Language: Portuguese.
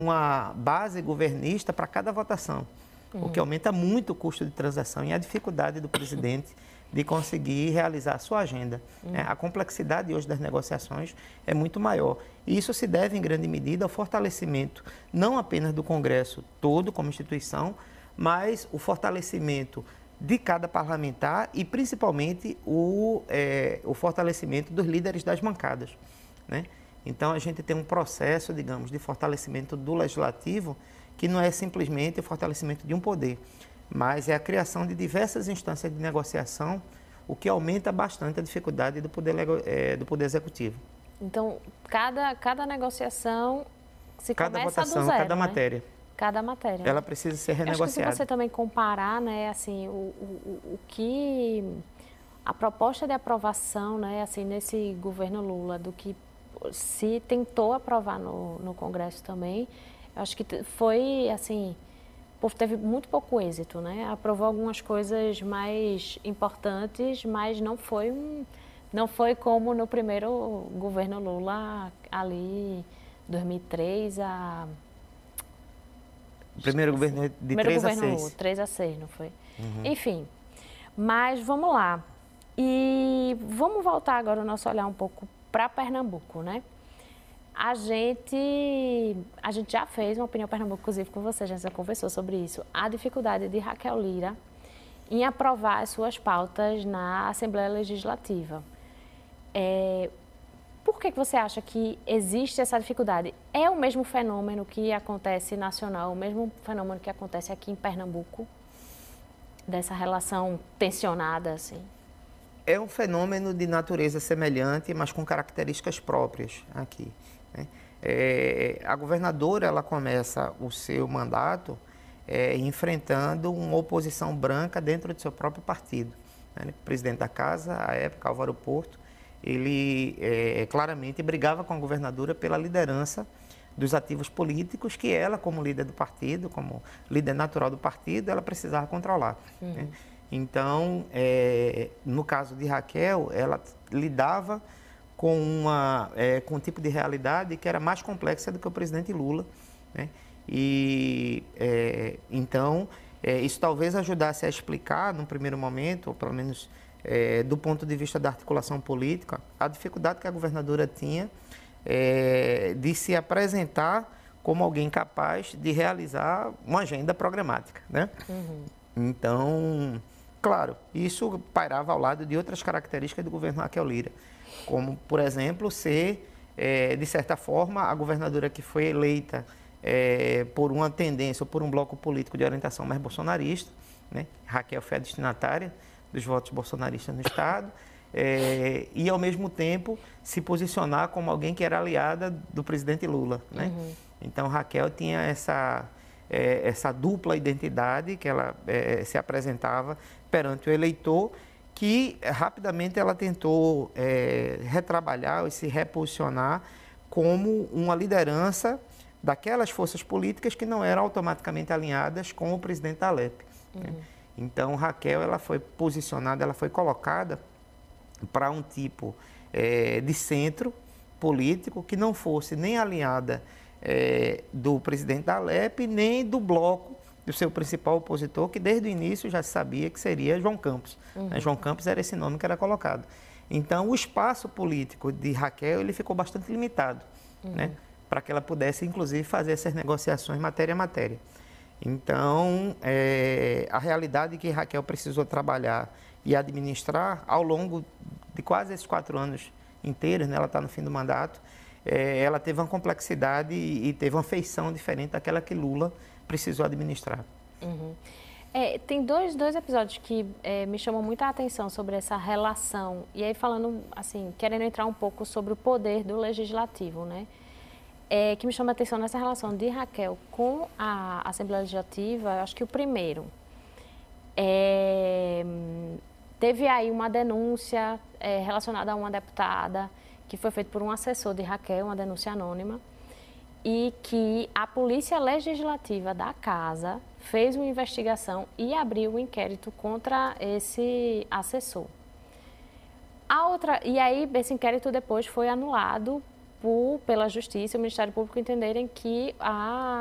uma base governista para cada votação, o que aumenta muito o custo de transação e a dificuldade do presidente de conseguir realizar a sua agenda. A complexidade hoje das negociações é muito maior. E isso se deve, em grande medida, ao fortalecimento não apenas do Congresso todo como instituição, mas o fortalecimento de cada parlamentar e, principalmente, o fortalecimento dos líderes das bancadas, né? Então, a gente tem um processo, digamos, de fortalecimento do legislativo que não é simplesmente o fortalecimento de um poder, mas é a criação de diversas instâncias de negociação, o que aumenta bastante a dificuldade do poder executivo. Então, cada negociação se cada começa votação, do zero, cada né? matéria. Cada matéria. Ela precisa ser renegociada. Acho que se você também comparar, né, assim, o que a proposta de aprovação, né, assim, nesse governo Lula, do que se tentou aprovar no Congresso também, acho que foi, assim, o povo teve muito pouco êxito, né? Aprovou algumas coisas mais importantes, mas não foi como no primeiro governo Lula, ali, 2003 a... O primeiro governo de 3 a 6. 3 a 6, não foi? Enfim, mas vamos lá. E vamos voltar agora o nosso olhar um pouco para Pernambuco, né? A gente já fez uma opinião Pernambuco, inclusive com você, a gente já conversou sobre isso. A dificuldade de Raquel Lira em aprovar as suas pautas na Assembleia Legislativa. Por que você acha que existe essa dificuldade? É o mesmo fenômeno que acontece nacional, o mesmo fenômeno que acontece aqui em Pernambuco? Dessa relação tensionada, assim? É um fenômeno de natureza semelhante, mas com características próprias aqui, né? A governadora, ela começa o seu mandato enfrentando uma oposição branca dentro do seu próprio partido, né? O presidente da casa, à época, Álvaro Porto, ele claramente brigava com a governadora pela liderança dos ativos políticos que ela, como líder do partido, como líder natural do partido, ela precisava controlar, né? Então, no caso de Raquel, ela lidava com um tipo de realidade que era mais complexa do que o presidente Lula, né? E, então, isso talvez ajudasse a explicar, num primeiro momento, ou pelo menos do ponto de vista da articulação política, a dificuldade que a governadora tinha de se apresentar como alguém capaz de realizar uma agenda programática, né? Então, claro, isso pairava ao lado de outras características do governo Raquel Lira, como, por exemplo, ser, de certa forma, a governadora que foi eleita por uma tendência ou por um bloco político de orientação mais bolsonarista, né? Raquel foi a destinatária dos votos bolsonaristas no Estado, e, ao mesmo tempo, se posicionar como alguém que era aliada do presidente Lula, né? Então, Raquel tinha essa dupla identidade que ela se apresentava perante o eleitor, que rapidamente ela tentou retrabalhar e se reposicionar como uma liderança daquelas forças políticas que não eram automaticamente alinhadas com o presidente da Alep, né? Então, Raquel, ela foi posicionada, ela foi colocada para um tipo de centro político que não fosse nem alinhada do presidente da Alep, nem do bloco do seu principal opositor, que desde o início já sabia que seria João Campos. João Campos era esse nome que era colocado. Então, o espaço político de Raquel ele ficou bastante limitado, né? Para que ela pudesse, inclusive, fazer essas negociações matéria a matéria. Então, a realidade que Raquel precisou trabalhar e administrar ao longo de quase esses 4 anos inteiros, né? Ela está no fim do mandato, ela teve uma complexidade e teve uma feição diferente daquela que Lula precisou administrar. Tem dois episódios que me chamam muita atenção sobre essa relação, e aí falando, assim, querendo entrar um pouco sobre o poder do legislativo, né? Que me chama a atenção nessa relação de Raquel com a Assembleia Legislativa. Eu acho que o primeiro teve aí uma denúncia relacionada a uma deputada que foi feita por um assessor de Raquel, uma denúncia anônima, e que a Polícia Legislativa da Casa fez uma investigação e abriu um inquérito contra esse assessor. E aí esse inquérito depois foi anulado pela Justiça e o Ministério Público entenderem que